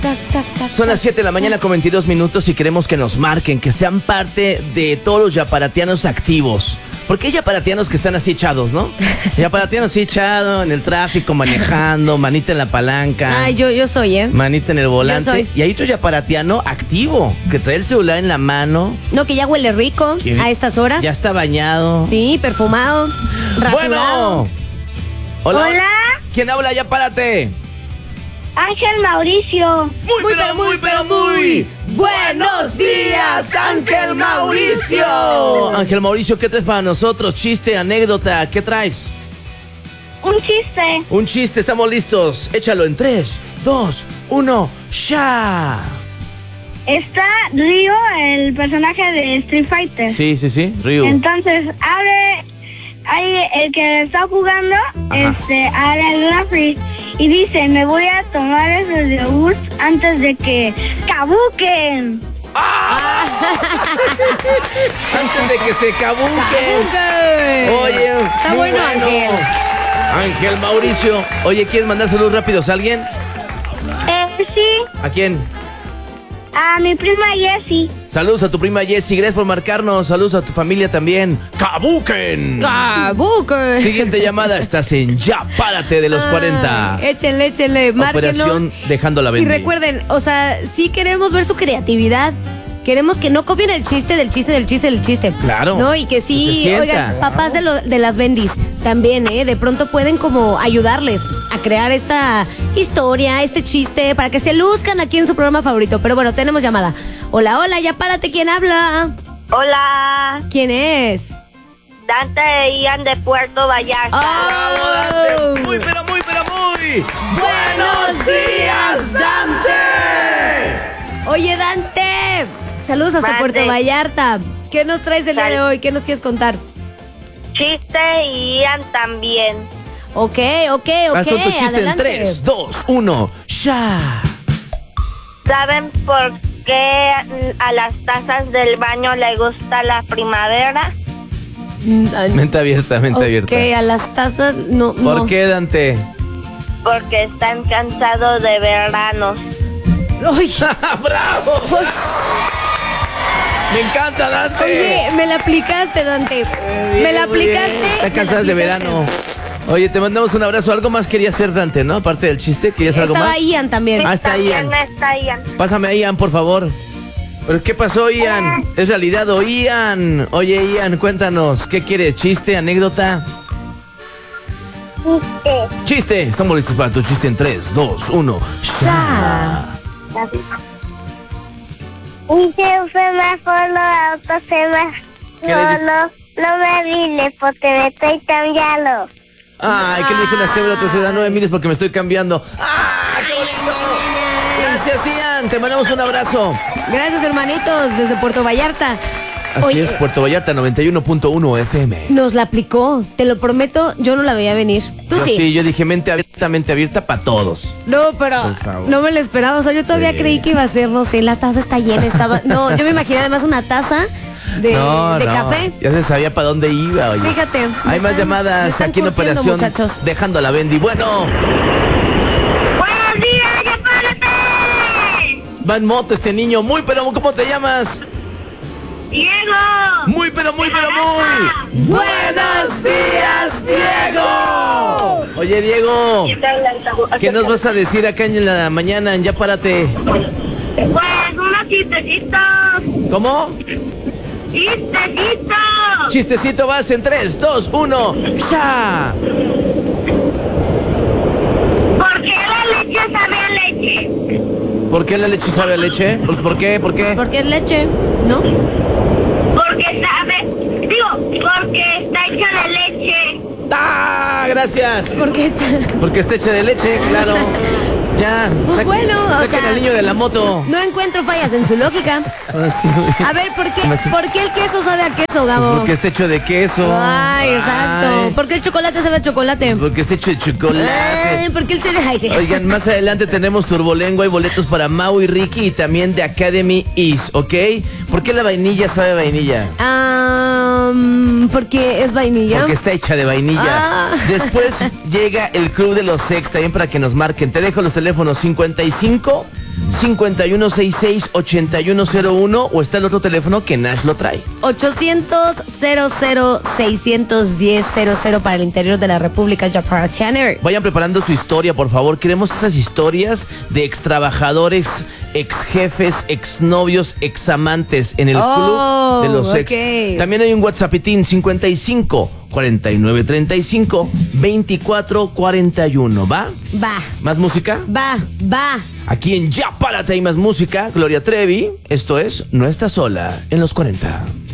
Tac, tac, tac, Son las tac. 7 de la mañana con 22 minutos y queremos que nos marquen, que sean parte de todos los yaparatianos activos. Porque hay yaparatianos que están así echados, ¿no? Yaparatianos así echados en el tráfico, manejando, manita en la palanca. Ay, yo soy, ¿eh? Manita en el volante. Yo soy. Y hay otro yaparatiano activo, que trae el celular en la mano. No, que ya huele rico que a estas horas. Ya está bañado. Sí, perfumado, rasurado. Bueno. Hola. Hola. ¿Quién habla? Ya párate. Ángel Mauricio. Muy buenos días, Ángel Mauricio. Ángel Mauricio, ¿qué traes para nosotros? Chiste, anécdota, ¿qué traes? Un chiste. Un chiste, estamos listos. Échalo en 3, 2, 1, ¡ya! Está Ryo, el personaje de Street Fighter. Sí, Ryu. Entonces, ahí el que está jugando, Ajá. abre el refri y dice, me voy a tomar esos yogurts antes de que caduquen. Antes de que se cabuque. ¡Cabuque! Oye, Está muy bueno, Ángel. Ángel Mauricio. Oye, ¿quieres mandar saludos rápidos a alguien? Sí, ¿A quién? a mi prima Jessie. Saludos a tu prima Jessie, gracias por marcarnos. Saludos a tu familia también. ¡Cabuquen! ¡Cabuque! Siguiente llamada, estás en Ya Párate de los 40. Échenle, márquenos. Operación Dejando la Y Bendy. recuerden, o sea, sí queremos ver su creatividad. Queremos que no copien el chiste del chiste del chiste del chiste. Claro. No, y que Que se sí, sienta. oigan, papás de las bendis también, de pronto pueden como ayudarles a crear esta historia, este chiste, para que se luzcan aquí en su programa favorito. Pero bueno, tenemos llamada. Hola, ya párate, ¿quién habla? Hola, ¿Quién es? Dante e Ian de Puerto Vallarta. ¡Bravo, Dante! Muy. ¡Buenos días, Dante! Oye, Dante. Saludos hasta Mande. Puerto Vallarta. ¿Qué nos traes el día de hoy? ¿Qué nos quieres contar? Chiste y Ian también. Ok. Haz con tu chiste adelante. en 3, 2, 1, ¡ya! ¿Saben por qué a las tazas del baño le gusta la primavera? Mente abierta. Ok, a las tazas no. ¿Por no. qué, Dante? Porque están cansados de veranos. Uy, ¡Bravo! Me encanta, Dante. oye, me la aplicaste, Dante. Me la Muy bien. aplicaste. Están me cansadas la de aplicaste. verano. Oye, te mandamos un abrazo. Algo más quería hacer, Dante, ¿no? Aparte del chiste, ¿querías algo Estaba más? Ian también. Ah, está También Ian. está Ian. Pásame a Ian, por favor. ¿Pero qué pasó, Ian? ¿Es realidad o Ian? Oye, Ian, cuéntanos. ¿Qué quieres? ¿Chiste? ¿Anécdota? ¡Chiste! Estamos listos para tu chiste en 3, 2, 1. Ya. Un semáforo, auto ¿Qué le semáforo, no me mires porque me estoy cambiando. Ay, ¿qué le dijo una cebra a otra cebra? No me mires porque me estoy cambiando. ¡Ah, qué bonito! Gracias, Ian. Te mandamos un abrazo. Gracias, hermanitos, desde Puerto Vallarta. Así Oye, es, Puerto Vallarta 91.1 FM. nos la aplicó. Te lo prometo, yo no la veía venir. Tú Yo sí. sí, yo dije mente abierta para todos. No, pero Por favor. no me lo esperaba. O sea, yo todavía Sí. creí que iba a ser, no sé, la taza está llena. No, yo me imaginé además una taza de café. Ya se sabía para dónde iba, oye. Fíjate. Hay más me llamadas están aquí en curtiendo, Operación muchachos. Dejando a la Bendy. Bueno, ¡Buenos días, ya párate! va en moto este niño. Muy, pero ¿cómo te llamas? ¡Diego! Muy. ¡Buenos días, Diego! Oye, Diego, ¿qué nos vas a decir acá en la mañana en Ya Párate? Pues unos chistecitos. ¿Cómo? ¡Chistecitos! Chistecito vas en 3, 2, 1, ¡ya! ¿Por qué la leche sabe a leche? ¿Por qué la leche sabe a leche? ¿Por qué? Porque es leche, ¿no? Porque está hecha de leche. ¡Ah! Gracias. Porque Porque está hecha de leche, claro. Ya. Pues bueno, o saquen sea, al niño de la moto. no encuentro fallas en su lógica. A ver, ¿por qué el queso sabe a queso, Gabo? Porque está hecho de queso. Ay, exacto. Ay, ¿Por qué el chocolate sabe a chocolate? porque está hecho de chocolate. Ay, ¿por qué el cereal? Ay, sí. Oigan, más adelante tenemos Turbolengua y boletos para Mau y Ricky y también de Academy Is, ¿ok? ¿Por qué la vainilla sabe a vainilla? Porque es vainilla. Porque está hecha de vainilla. Ah. Después llega el Club de los Sex también para que nos marquen. Te dejo los teléfonos 55 5166-8101 o está el otro teléfono que Nash lo trae. 800-00-610-00 para el interior de la República Yaparatiana. Vayan preparando su historia, por favor. Queremos esas historias de ex trabajadores, ex jefes, ex novios, ex amantes en el club de los ex. Ok. También hay un WhatsAppitín 55-4935-2441. ¿Va? Va, ¿Más música? va. Aquí en Ya Párate hay más música. Gloria Trevi. Esto es No Estás Sola en los 40.